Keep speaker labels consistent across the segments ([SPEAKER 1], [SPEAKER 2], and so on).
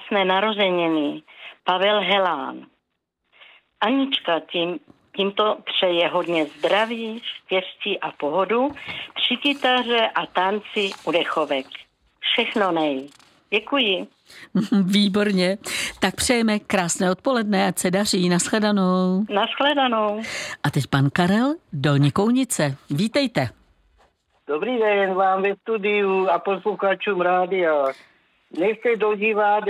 [SPEAKER 1] krásné narozeniny Pavel Helán. Anička tímto přeje hodně zdraví, štěstí a pohodu při kytaře a tanci u dechovek. Všechno nej. Děkuji.
[SPEAKER 2] Výborně. Tak přejeme krásné odpoledne, ať se daří. Nashledanou.
[SPEAKER 1] Nashledanou.
[SPEAKER 2] A teď pan Karel, Dolní Kounice. Vítejte.
[SPEAKER 3] Dobrý den vám ve studiu a posluchačům rádia. Nech se dožívá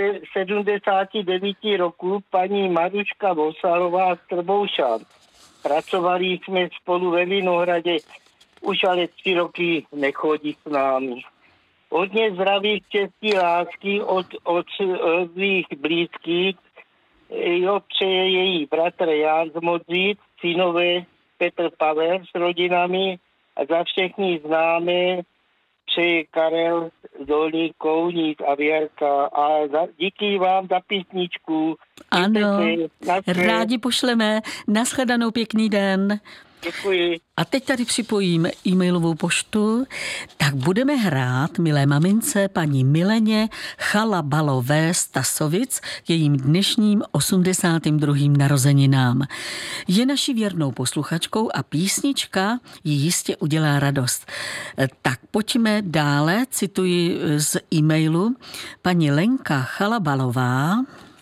[SPEAKER 3] 79 roku paní Maruška Vosalová z Trboušan. Pracovali jsme spolu ve Vinohradě, už ale 3 roky nechodí s námi. Hodně zdraví, štěstí, lásky od svých blízkých. Jo, přeje její bratr Jan z Modřic, synové Petr Pavel s rodinami a za všechny známé přeje Karel z Dolních Kounic a Věrka. A díky vám za písničku.
[SPEAKER 2] Ano, rádi pošleme. Nashledanou, pěkný den.
[SPEAKER 3] Děkuji.
[SPEAKER 2] A teď tady připojím e-mailovou poštu. Tak budeme hrát milé mamince paní Mileně Chalabalové z Tasovic k jejím dnešním 82. narozeninám. Je naší věrnou posluchačkou a písnička jí jistě udělá radost. Tak pojďme dále, cituji z e-mailu. Paní Lenka Chalabalová: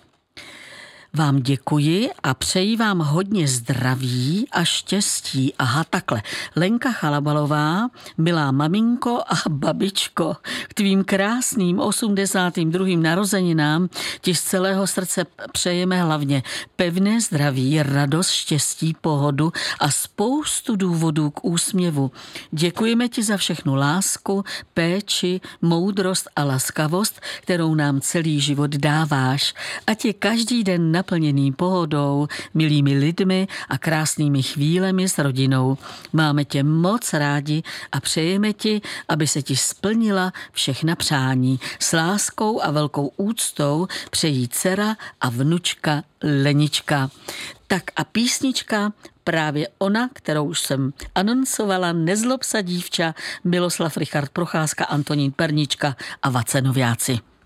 [SPEAKER 2] vám děkuji a přeji vám hodně zdraví a štěstí. Aha, takhle. Lenka Chalabalová, milá maminko a babičko, k tvým krásným 82. narozeninám ti z celého srdce přejeme hlavně pevné zdraví, radost, štěstí, pohodu a spoustu důvodů k úsměvu. Děkujeme ti za všechnu lásku, péči, moudrost a laskavost, kterou nám celý život dáváš. Ať je každý den naplněný pohodou, milými lidmi a krásnými chvílemi s rodinou. Máme tě moc rádi a přejeme ti, aby se ti splnila všechna přání. S láskou a velkou úctou přejí dcera a vnučka Lenička. Tak a písnička, právě ona, kterou už jsem anoncovala, Nezlob sa dívča, Miloslav Richard Procházka, Antonín Pernička a Vacenoviáci.